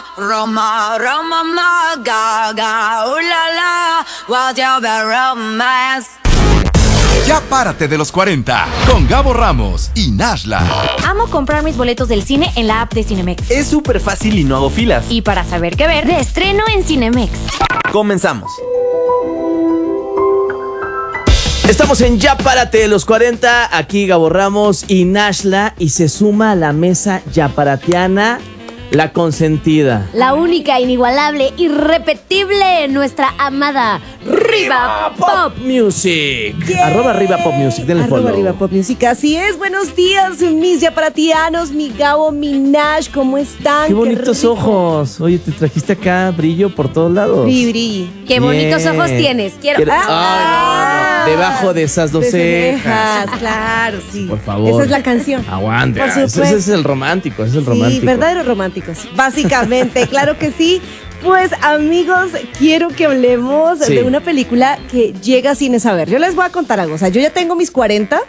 Roma, Roma, ma, ga, la, la, what's your romance? Ya párate de los 40 con Gabo Ramos y Nashla. Amo comprar mis boletos del cine en la app de Cinemex. Es súper fácil y no hago filas. Y para saber qué ver, de estreno en Cinemex. Comenzamos. Estamos en Ya Párate de los 40. Aquí Gabo Ramos y Nashla. Y se suma a la mesa yaparatiana la consentida, la única, inigualable, irrepetible, nuestra amada Riva Pop Music. Yeah. @Riva Pop Music, denle follow. @Riva Pop Music, así es. Buenos días, mis yaparatianos, mi Gabo, mi Nash, ¿cómo están? Qué bonitos ojos. Oye, te trajiste acá brillo por todos lados. Brilli. Qué bonitos ojos tienes. Quiero. No. Debajo de esas dos cejas. Claro, sí. Por favor. Esa es la canción. Aguante. Ese es el romántico, ese es el romántico. Sí, verdadero romántico. Básicamente, claro que sí. Pues amigos, quiero que hablemos de una película que llega sin saber. Yo les voy a contar algo. O sea, yo ya tengo mis 40.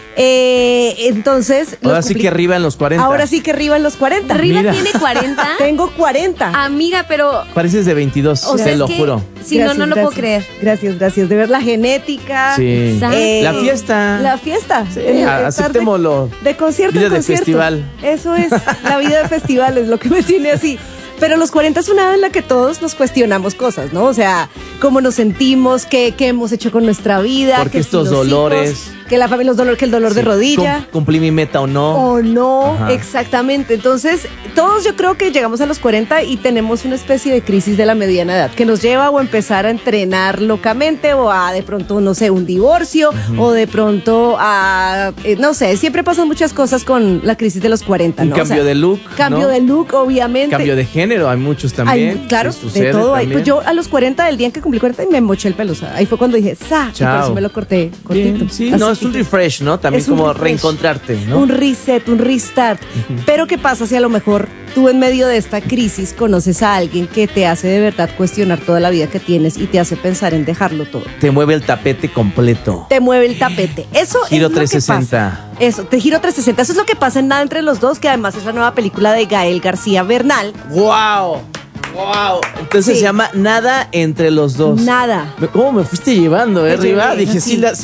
Entonces. Ahora sí que arriba en los 40. Ahora sí que arriba en los 40. ¿Riva tiene 40? Tengo 40. Amiga, pero. Pareces de 22, o sea, te lo juro. Sí, gracias, no lo puedo creer. Gracias. De ver la genética. Sí. La fiesta. La fiesta. Sí, aceptémoslo. De concierto vida en concierto. De festival. Eso es, la vida de festival es lo que me tiene así. Pero los 40 es una edad en la que todos nos cuestionamos cosas, ¿no? O sea, cómo nos sentimos, qué hemos hecho con nuestra vida. Porque estos dolores. Hijos, que la familia, que el dolor de rodilla. ¿Cumplí mi meta o no? O no, Ajá. Exactamente. Entonces, todos yo creo que llegamos a los 40 y tenemos una especie de crisis de la mediana edad que nos lleva o a empezar a entrenar locamente o a de pronto, no sé, un divorcio o de pronto a, no sé, siempre pasan muchas cosas con la crisis de los 40, ¿no? Un cambio de look, Cambio de look, obviamente. Cambio de género, hay muchos también. Claro, de todo. Pues yo a los 40, el día en que cumplí 40, me moché el pelo. O sea, ahí fue cuando dije, ¡sa! Y por eso me lo corté cortito. Sí, no, es un refresh, ¿no? También es como reencontrarte, ¿no? Un reset, un restart. Pero ¿qué pasa si a lo mejor tú en medio de esta crisis conoces a alguien que te hace de verdad cuestionar toda la vida que tienes y te hace pensar en dejarlo todo? Te mueve el tapete completo. Te mueve el tapete. Eso Giro es lo 360. que pasa. Eso, te giro 360. Eso es lo que pasa en Nada entre los dos, que además es la nueva película de Gael García Bernal. ¡Wow! ¡Wow! Entonces se llama Nada entre los dos. Nada. ¿Cómo me fuiste llevando, Riva? Dije,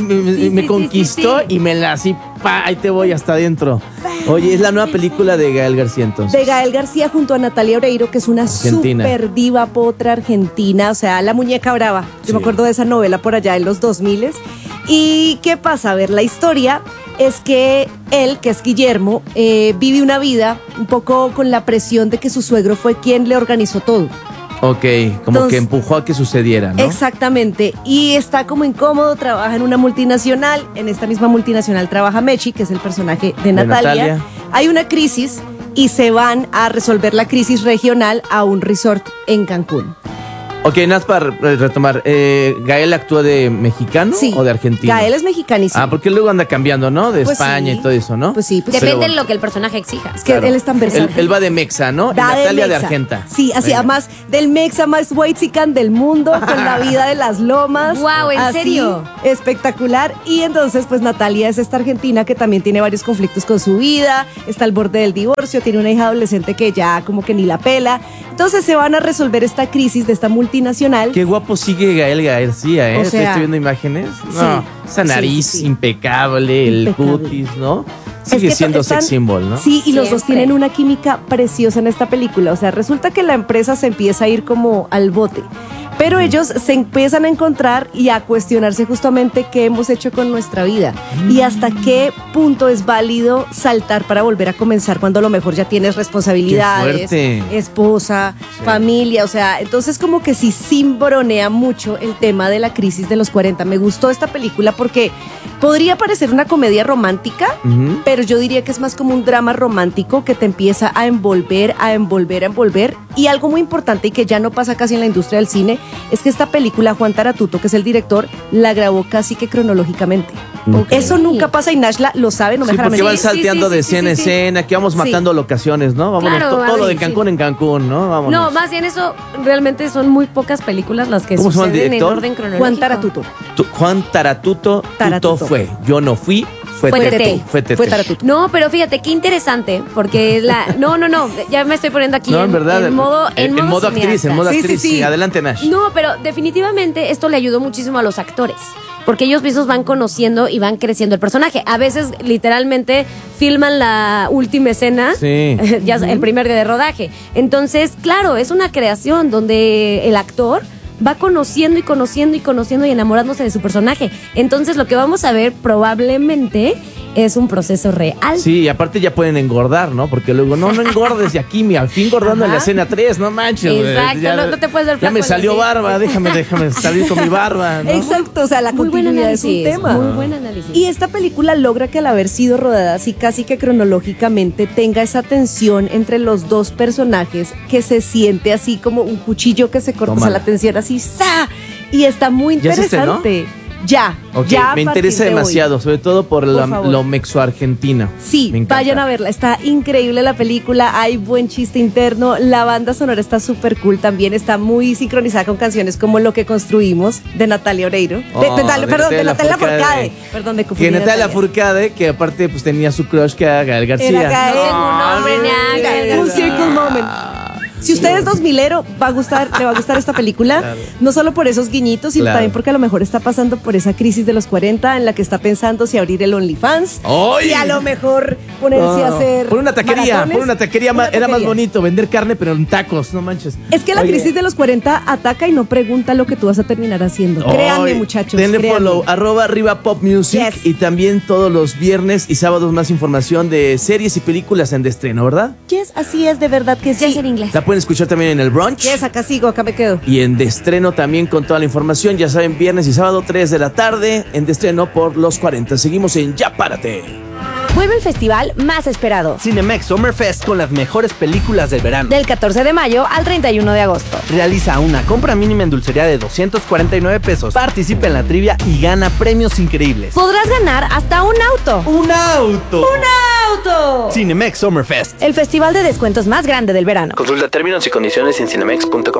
me conquistó y me la así, ahí te voy hasta adentro. Oye, es la nueva película de Gael García entonces. De Gael García junto a Natalia Oreiro, que es una super diva potra argentina, o sea, la muñeca brava. Yo me acuerdo de esa novela por allá en los 2000. ¿Y qué pasa? A ver, la historia es que él, que es Guillermo, vive una vida un poco con la presión de que su suegro fue quien le organizó todo. Ok, como entonces, que empujó a que sucediera, ¿no? Exactamente, y está como incómodo, trabaja en una multinacional, en esta misma multinacional trabaja Mechi, que es el personaje de Natalia. Hay una crisis y se van a resolver la crisis regional a un resort en Cancún. Ok, nada más para retomar, ¿Gael actúa de mexicano o de argentino? Gael es mexicanísimo. Ah, porque luego anda cambiando, ¿no? De España y todo eso, ¿no? Pues sí. Pues depende de lo que el personaje exija. Es que él es tan versátil. Él va de mexa, ¿no? Y Natalia de Argenta. Sí, así, además del mexa más whitezican del mundo, con la vida de las lomas. ¡Wow! ¿En serio? Espectacular. Y entonces, pues Natalia es esta argentina que también tiene varios conflictos con su vida, está al borde del divorcio, tiene una hija adolescente que ya como que ni la pela. Entonces se van a resolver esta crisis de esta multinacional. Qué guapo sigue Gael García, ¿eh? O sea, estoy viendo imágenes. No, esa nariz impecable, el cutis, ¿no? Sigue siendo sex symbol, ¿no? Sí, y los dos tienen una química preciosa en esta película. O sea, resulta que la empresa se empieza a ir como al bote. Pero ellos se empiezan a encontrar y a cuestionarse justamente qué hemos hecho con nuestra vida y hasta qué punto es válido saltar para volver a comenzar cuando a lo mejor ya tienes responsabilidades, esposa, familia, o sea, entonces como que sí cimbronea mucho el tema de la crisis de los 40. Me gustó esta película porque podría parecer una comedia romántica, pero yo diría que es más como un drama romántico que te empieza a envolver, y algo muy importante y que ya no pasa casi en la industria del cine es que esta película, Juan Taratuto, que es el director, la grabó casi que cronológicamente. Eso nunca pasa y Nashla lo sabe, no me dejará mentir. Porque van salteando de escena en escena, aquí vamos matando locaciones, ¿no? Vámonos, todo lo de Cancún en Cancún, ¿no? Vámonos. No, más bien eso, realmente son muy pocas películas las que suceden en orden cronológico. Juan Taratuto. Juan Taratuto, Tuto fue. Yo no fui, Fue Tete. Fue Tete. Fue Taratuto. No, pero fíjate, qué interesante, porque no, ya me estoy poniendo aquí No, en verdad. en modo actriz, en modo Sí, sí, actriz. sí. Adelante, Nash. No, pero definitivamente esto le ayudó muchísimo a los actores, porque ellos mismos van conociendo y van creciendo el personaje. A veces, literalmente, filman la última escena, Sí. ya el primer día de rodaje. Entonces, claro, es una creación donde el actor va conociendo y conociendo y conociendo y enamorándose de su personaje. Entonces, lo que vamos a ver probablemente es un proceso real. Sí, y aparte ya pueden engordar, ¿no? Porque luego, no engordes de aquí, al fin engordando en la escena 3, no manches. güey. Exacto, Ya- no te puedes ver Ya flaco me en la salió serie. barba, déjame salir con mi barba, ¿no? Exacto, o sea, la Muy buen continuidad es un análisis, tema. muy buen análisis. Y esta película logra que al haber sido rodada así casi que cronológicamente tenga esa tensión entre los dos personajes que se siente así como un cuchillo que se corta, o sea, Tómala. la tensión así, ¡sa! Y está muy ¿Ya se estrenó? interesante. Ya, Ok, ya a me partir interesa de hoy. demasiado, sobre todo por favor. lo mexo-argentino. Sí, Me encanta. vayan a verla, está increíble la película, hay buen chiste interno, la banda sonora está súper cool también, está muy sincronizada con canciones como Lo que construimos de Natalia Oreiro, Oh, perdón, de Natalia Lafourcade. Forcade, perdón, de Que confundí Natalia Lafourcade, que aparte pues tenía su crush que era Gael García. Era Gael. No tengo un nombre, ni Ángel. Un circle moment. Si usted es 2000ero, le va a gustar esta película, Claro. no solo por esos guiñitos, sino Claro. también porque a lo mejor está pasando por esa crisis de los 40 en la que está pensando si abrir el OnlyFans, ¡Ay! si a lo mejor ponerse a hacer Por una taquería, maratones. por una taquería Una era más taquería. bonito vender carne pero en tacos, no manches. Es que la Oye, crisis de los 40 ataca y no pregunta lo que tú vas a terminar haciendo. Créanme, ay, muchachos. Denle créanme. follow, @Arriba Pop Music. Yes. Y también todos los viernes y sábados más información de series y películas en de estreno, ¿verdad? Yes, así es, de verdad que Ya es sí. en inglés. La pueden escuchar también en el brunch. Yes, acá sigo, acá me quedo. Y en de estreno también con toda la información. Ya saben, viernes y sábado, 3 de la tarde. En de estreno por los 40. Seguimos en Ya Párate. Vuelve el festival más esperado. Cinemex Summerfest con las mejores películas del verano. Del 14 de mayo al 31 de agosto. Realiza una compra mínima en dulcería de 249 pesos. Participa en la trivia y gana premios increíbles. Podrás ganar hasta un auto. ¡Un auto! ¡Auto! Cinemex Summerfest. El festival de descuentos más grande del verano. Consulta términos y condiciones en cinemex.com.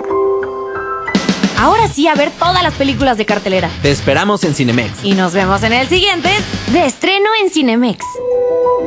Ahora sí, a ver todas las películas de cartelera. Te esperamos en Cinemex. Y nos vemos en el siguiente de estreno en Cinemex.